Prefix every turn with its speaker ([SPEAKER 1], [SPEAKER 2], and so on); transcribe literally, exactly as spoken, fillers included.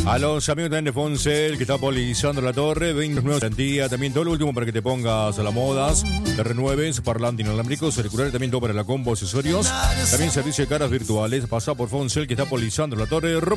[SPEAKER 1] A los amigos también de Foncel, que está polizando la torre, veinte nuevos garantía, también todo lo último para que te pongas a las modas, te renueves, parlante inalámbricos, auriculares, también todo para la combo, accesorios, también servicio de caras virtuales, pasa por Foncel, que está polizando la torre.